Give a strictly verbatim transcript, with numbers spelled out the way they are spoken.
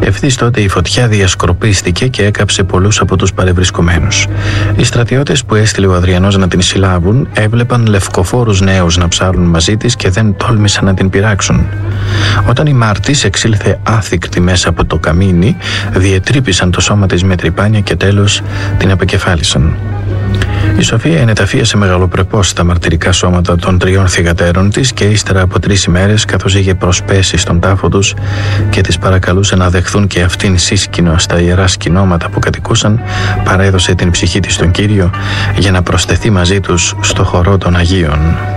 Ευθύς τότε η φωτιά διασκορπίστηκε και έκαψε πολλούς από τους παρευρισκομένους. Οι στρατιώτες που έστειλε ο Αδριανός να την συλλάβουν έβλεπαν λευκοφόρους νέους να ψάρουν μαζί της και δεν τόλμησαν να την πειράξουν. Όταν η Μάρτης εξήλθε άθικτη μέσα από το καμίνι, διετρύπησαν το σώμα της με τρυπάνια και τέλος την απεκεφάλισαν. Η Σοφία ενεταφίασε μεγαλοπρεπώς στα μαρτυρικά σώματα των τριών θυγατέρων της και ύστερα από τρεις ημέρες, καθώς είχε προσπέσει στον τάφο τους και τις παρακαλούσε να δεχθούν και αυτήν σύσκηνο στα ιερά σκηνώματα που κατοικούσαν, παρέδωσε την ψυχή της στον Κύριο για να προσθεθεί μαζί τους στο χορό των Αγίων.